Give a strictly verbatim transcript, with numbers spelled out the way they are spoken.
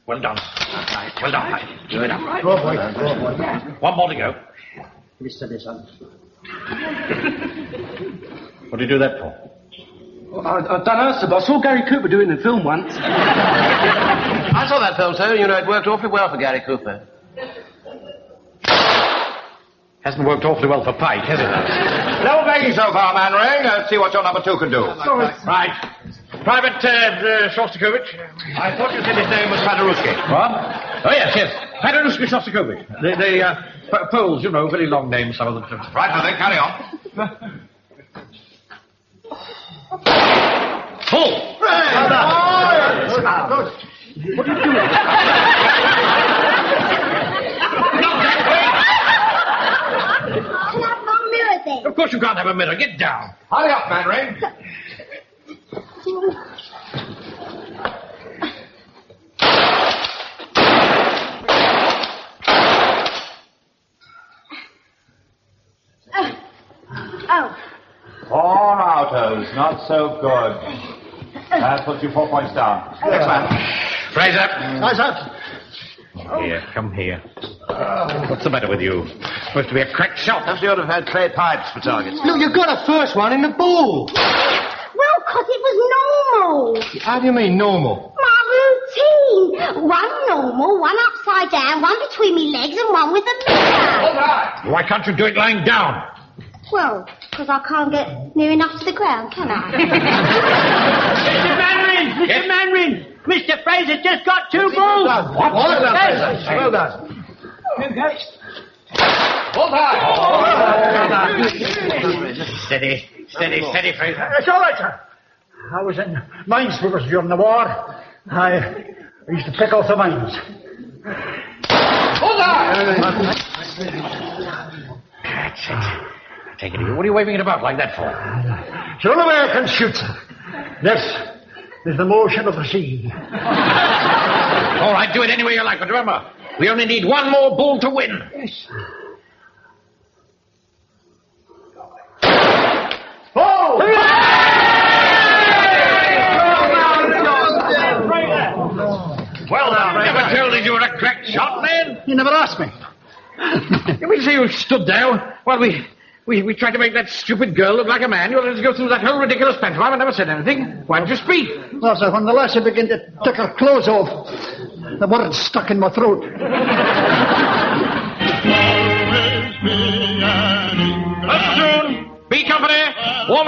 Well done. Well done. Give it up. Go, boy. Go, boy. One more to go. Mister Desan. What do you do that for? Oh, I, I don't know, sir, but I saw Gary Cooper doing the film once. I saw that film, sir. You know, it worked awfully well for Gary Cooper. Hasn't worked awfully well for Pike, has it? No begging so far, Manring. Let's see what your number two can do. Sorry. Right. Private uh, uh, Shostakovich. I thought you said his name was Paderewski. What? Oh, yes, yes. Paderewski Shostakovich. The, the uh, P- Poles, you know, very long names, some of them. Right, well then, carry on. Full! What are you doing? Of course you can't have a mirror. Get down. Hurry up, Manring. Oh. Four outers, not so good. That puts you four points down. Next man. Fraser. Fraser. Here, come here. What's the matter with you? Supposed to be a cracked shot. Perhaps you ought to have had clay pipes for targets. Look, you got a first one in the ball. Well, 'cause it was normal. How do you mean, normal? My routine. One normal, one upside down, one between me legs, and one with a mirror. Why can't you do it lying down? Well, 'cause I can't get near enough to the ground, can I? Mister Manring! Mister Yes? Manring! Mister Fraser just got two balls! What? Well done, Fraser. Well done. Steady, steady, steady, Fraser. It's all right, sir. I was in minesweepers during the war. I, I used to pick off the mines. That's it. Take it easy. What are you waving it about like that for? It's the only way I can shoot, sir. This is the motion of the sea. All right, do it any way you like, but remember, we only need one more bull to win. Yes. Oh! Well, now, never told you you were a crack shot, man. You never asked me. We see you stood there while we, we we tried to make that stupid girl look like a man. You let us go through that whole ridiculous pantomime and never said anything. Why didn't you speak? Well, sir, when the lassie began to take her clothes off, the words stuck in my throat. Be company. Warm